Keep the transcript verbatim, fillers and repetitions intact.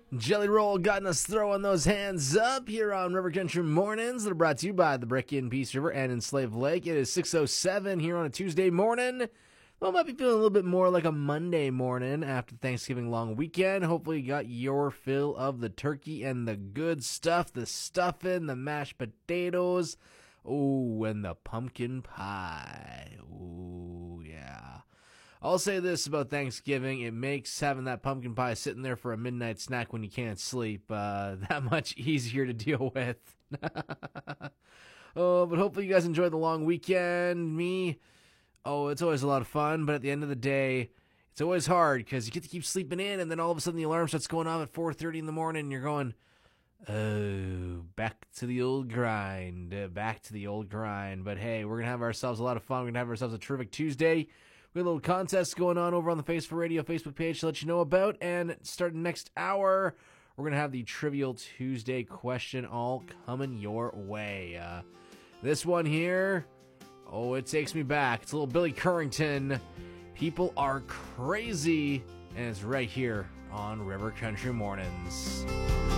Jelly Roll gotten us throwing those hands up here on River Country Mornings that are brought to you by the Brick in Peace River and in Slave Lake. It is six oh seven here on a Tuesday morning. Well, might be feeling a little bit more like a Monday morning after Thanksgiving long weekend. Hopefully you got your fill of the turkey and the good stuff, the stuffing, the mashed potatoes, oh, and the pumpkin pie. Oh, yeah. I'll say this about Thanksgiving. It makes having that pumpkin pie sitting there for a midnight snack when you can't sleep uh, that much easier to deal with. Oh, but hopefully you guys enjoyed the long weekend. Me, oh, it's always a lot of fun, but at the end of the day, it's always hard because you get to keep sleeping in, and then all of a sudden the alarm starts going off at four thirty in the morning, and you're going, oh, back to the old grind, uh, back to the old grind. But hey, we're going to have ourselves a lot of fun. We're going to have ourselves a terrific Tuesday. We have a little contest going on over on the Face for Radio Facebook page to let you know about. And starting next hour, we're going to have the Trivial Tuesday question all coming your way. Uh, this one here, oh, it takes me back. It's a little Billy Currington. People are crazy. And it's right here on River Country Mornings.